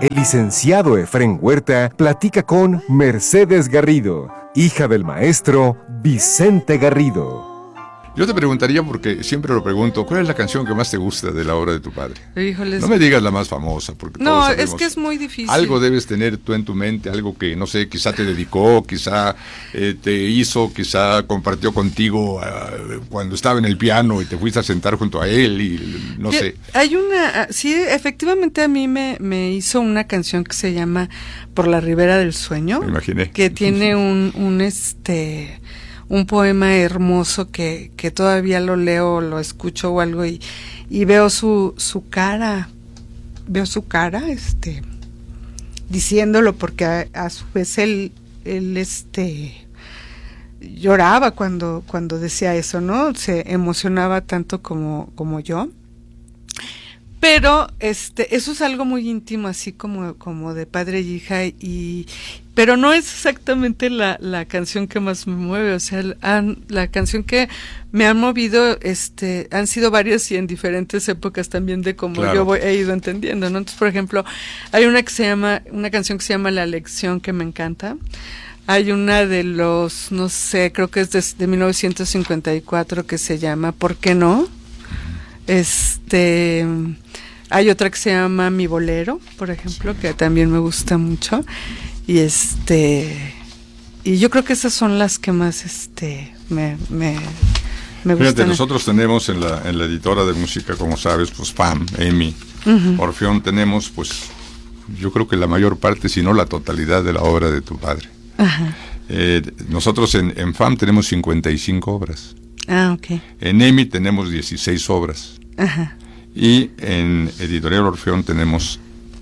el licenciado Efrén Huerta platica con Mercedes Garrido, hija del maestro Vicente Garrido. Yo te preguntaría, porque siempre lo pregunto, ¿cuál es la canción que más te gusta de la obra de tu padre? Híjoles. No me digas la más famosa, porque no, todos sabemos. Es que es muy difícil. Algo debes tener tú en tu mente, algo que, no sé, quizá te dedicó, quizá te hizo, quizá compartió contigo cuando estaba en el piano y te fuiste a sentar junto a él y no sé. Hay una, sí, efectivamente a mí me hizo una canción que se llama Por la Ribera del Sueño. Me imaginé. Que tiene un poema hermoso que todavía lo leo, lo escucho o algo y veo su cara, diciéndolo, porque a su vez él lloraba cuando decía eso, ¿no? Se emocionaba tanto como yo. Pero eso es algo muy íntimo, así como de padre y hija, pero no es exactamente la canción que más me mueve. O sea, la canción que me han movido han sido varias y en diferentes épocas también de cómo claro. yo he ido entendiendo, ¿no? Entonces, por ejemplo, hay una canción que se llama La Lección, que me encanta. Hay una de los, no sé, creo que es de 1954, que se llama ¿Por qué no? Hay otra que se llama Mi Bolero, por ejemplo, que también me gusta mucho. Y yo creo que esas son las que más me gustan. Fíjate, nosotros tenemos en la editora de música, como sabes, pues FAM, EMI, Orfeón, tenemos pues yo creo que la mayor parte, si no la totalidad de la obra de tu padre. Ajá. Nosotros en FAM tenemos 55 obras. Ah, ok. En EMI tenemos 16 obras. Ajá. Y en Editorial Orfeón tenemos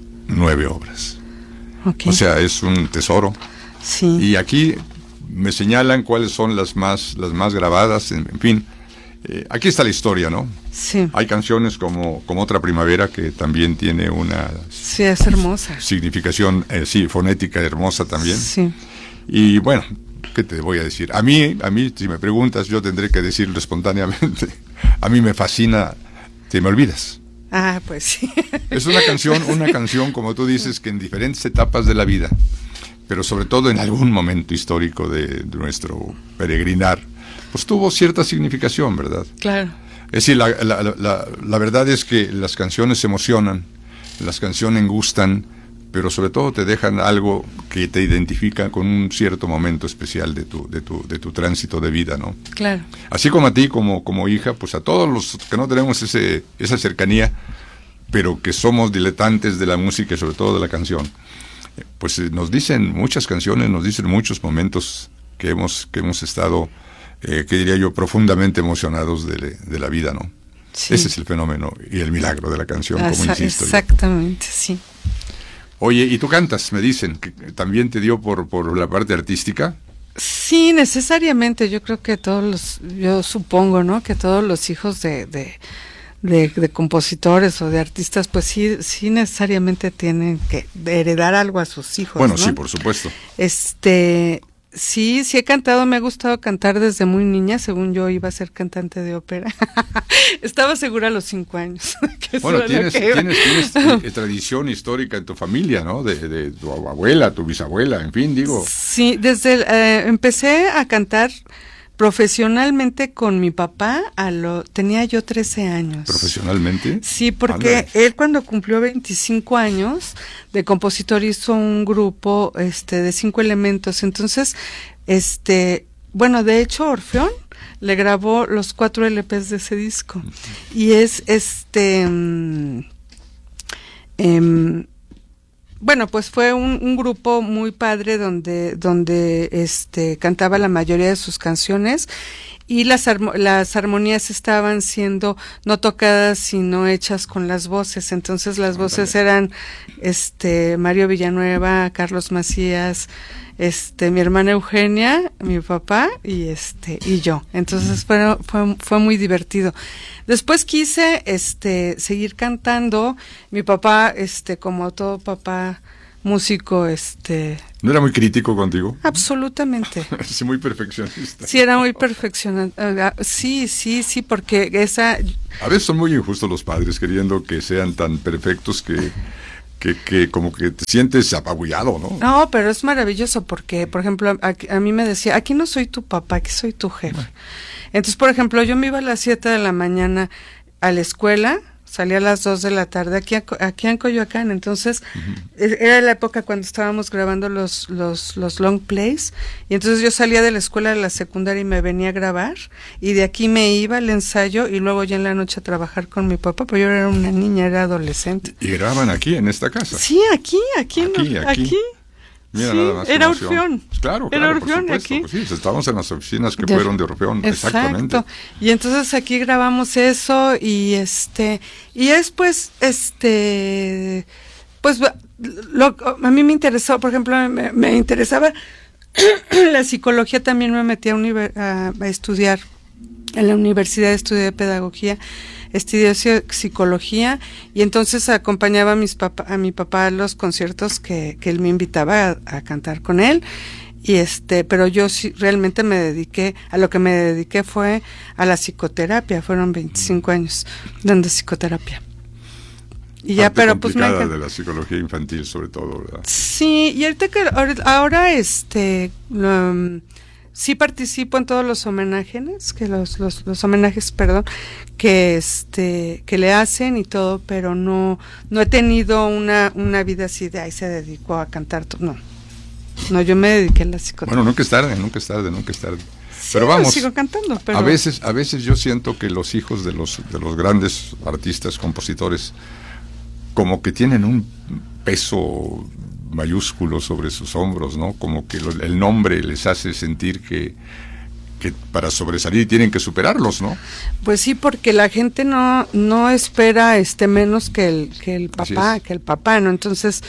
9 obras. Okay. O sea, es un tesoro. Sí. Y aquí me señalan cuáles son las más grabadas, en fin. Aquí está la historia, ¿no? Sí. Hay canciones como Otra Primavera, que también tiene una... Sí, es hermosa. Significación, fonética hermosa también. Sí. Y bueno, ¿qué te voy a decir? A mí, si me preguntas, yo tendré que decirlo espontáneamente. A mí me fascina Te me olvidas. Ah, pues sí. Es una canción, como tú dices, que en diferentes etapas de la vida, pero sobre todo en algún momento histórico de nuestro peregrinar, pues tuvo cierta significación, ¿verdad? Claro. Es decir, la verdad es que las canciones emocionan, las canciones gustan, pero sobre todo te dejan algo que te identifica con un cierto momento especial de tu tránsito de vida, ¿no? Claro. Así como a ti, como hija, pues a todos los que no tenemos esa cercanía, pero que somos diletantes de la música y sobre todo de la canción, pues nos dicen muchas canciones, nos dicen muchos momentos que hemos estado, que diría yo, profundamente emocionados de la vida, ¿no? Sí. Ese es el fenómeno y el milagro de la canción, como insisto. Exactamente, sí. Oye, ¿y tú cantas? Me dicen que también te dio por la parte artística. Sí, necesariamente. Yo creo que yo supongo, ¿no? Que todos los hijos de compositores o de artistas, pues sí necesariamente tienen que heredar algo a sus hijos. Bueno, ¿no? Sí, por supuesto. Sí he cantado, me ha gustado cantar desde muy niña. Según yo iba a ser cantante de ópera. Estaba segura a los 5 años. Bueno, tienes tradición histórica en tu familia, ¿no? De tu abuela, tu bisabuela, en fin, digo. Sí, empecé a cantar profesionalmente con mi papá tenía yo 13 años. ¿Profesionalmente? Sí, porque él cuando cumplió 25 años de compositor hizo un grupo de 5 elementos. Entonces, bueno, de hecho Orfeón le grabó los 4 LPs de ese disco. Y es bueno, pues fue un grupo muy padre donde cantaba la mayoría de sus canciones y las armonías estaban siendo no tocadas sino hechas con las voces. Entonces las voces eran Mario Villanueva, Carlos Macías, mi hermana Eugenia, mi papá y yo. Entonces fue muy divertido. Después quise seguir cantando. Mi papá, como todo papá músico, ¿No era muy crítico contigo? Absolutamente. Sí, muy perfeccionista. Sí, era muy perfeccionista. Sí, porque A veces son muy injustos los padres queriendo que sean tan perfectos que que como que te sientes apabullado, ¿no? No, pero es maravilloso porque, por ejemplo, a mí me decía, aquí no soy tu papá, aquí soy tu jefe. Entonces, por ejemplo, yo me iba a las 7 de la mañana a la escuela, salía a las 2 de la tarde aquí en Coyoacán. Entonces, era la época cuando estábamos grabando los long plays, y entonces yo salía de la escuela de la secundaria y me venía a grabar, y de aquí me iba al ensayo y luego ya en la noche a trabajar con mi papá, pero yo era una niña, era adolescente. ¿Y grababan aquí, en esta casa? Sí, aquí. Mira, sí, nada más. era emoción. Orfeón. Claro, Era por Orfeón supuesto. aquí. Pues sí, estábamos en las oficinas que fueron de Orfeón, exactamente. Exacto. Y entonces aquí grabamos eso y y después pues a mí me interesó, por ejemplo, me interesaba la psicología. También me metí a estudiar en la universidad, estudié pedagogía, estudié psicología, y entonces acompañaba a mi papá a los conciertos que él me invitaba a cantar con él. Y pero yo sí realmente a lo que me dediqué fue a la psicoterapia. Fueron 25 años dando psicoterapia. Y ya, pero pues me encanta. De la psicología infantil, sobre todo, ¿verdad? Sí, y ahora sí participo en todos los homenajes, los homenajes, perdón, que le hacen y todo, pero no he tenido una vida así de ahí se dedicó a cantar, no, yo me dediqué a la psicoterapia. Bueno, nunca es tarde. Sí, pero vamos, sigo cantando, pero a veces yo siento que los hijos de los grandes artistas, compositores, como que tienen un peso mayúsculo sobre sus hombros, ¿no? Como que el nombre les hace sentir que para sobresalir tienen que superarlos, ¿no? Pues sí, porque la gente no espera menos que el papá, ¿no? Entonces,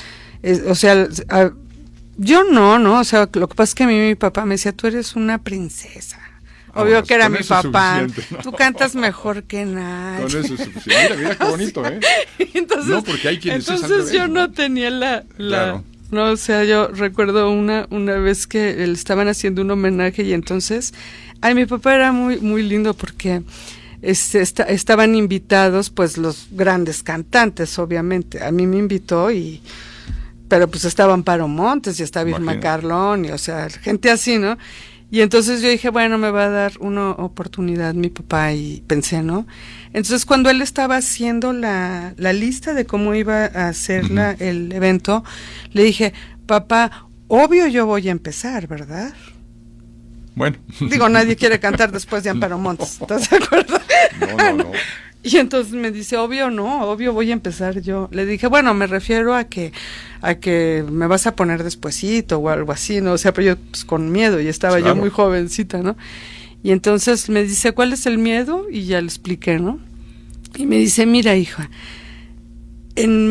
yo no, o sea, lo que pasa es que a mí mi papá me decía, tú eres una princesa. Obvio que era mi papá. ¿No? Tú cantas mejor que nadie. Con eso es suficiente. Mira qué bonito, ¿eh? Entonces, no, porque hay quienes entonces yo no tenía claro. No, o sea, yo recuerdo una vez que le estaban haciendo un homenaje, y entonces, mi papá era muy muy lindo porque estaban invitados pues los grandes cantantes, obviamente. A mí me invitó pero pues estaba Amparo Montes y estaba Irma Carlón, y o sea, gente así, ¿no? Y entonces yo dije, bueno, me va a dar una oportunidad mi papá, y pensé, ¿no? Entonces cuando él estaba haciendo la lista de cómo iba a hacer el evento, le dije, papá, obvio yo voy a empezar, ¿verdad? Bueno. Digo, nadie quiere cantar después de Amparo Montes, ¿estás de acuerdo? No. Y entonces me dice, obvio voy a empezar yo. Le dije, bueno, me refiero a que me vas a poner despuesito o algo así, ¿no? O sea, pero yo pues con miedo, y estaba yo muy jovencita, ¿no? Y entonces me dice, ¿cuál es el miedo? Y ya le expliqué, ¿no? Y me dice, mira, hija, en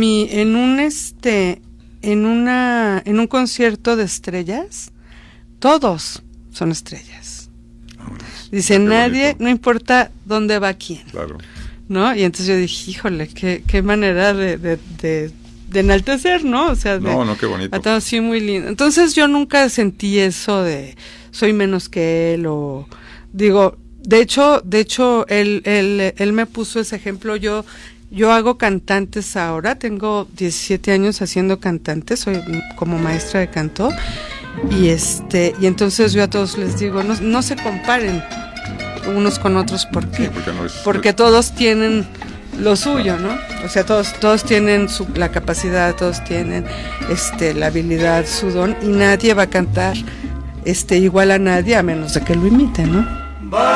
un concierto de estrellas, todos son estrellas. Dice, nadie, bonito. No importa dónde va quién. Claro. ¿No? Y entonces yo dije, híjole, qué manera de enaltecer, ¿no? O sea, qué bonito. Todo así muy lindo. Entonces yo nunca sentí eso de soy menos que él, o digo, de hecho él me puso ese ejemplo. Yo hago cantantes ahora, tengo 17 años haciendo cantantes, soy como maestra de canto, y entonces yo a todos les digo, no se comparen unos con otros porque todos tienen lo suyo, ¿no? O sea, todos tienen la capacidad, todos tienen la habilidad, su don, y nadie va a cantar igual a nadie a menos de que lo imite, ¿no?